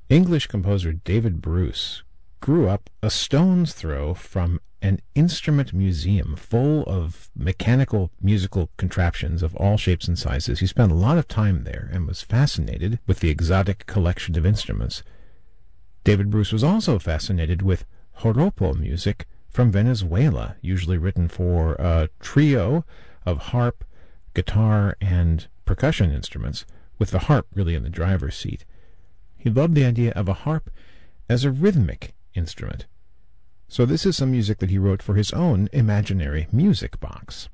English composer David Bruce grew up a stone's throw from an instrument museum full of mechanical musical contraptions of all shapes and sizes. He spent a lot of time there and was fascinated with the exotic collection of instruments. David Bruce was also fascinated with joropo music from Venezuela, usually written for a trio of harp, guitar, and percussion instruments, with the harp really in the driver's seat. He loved the idea of a harp as a rhythmic instrument. So this is some music that he wrote for his own imaginary music box.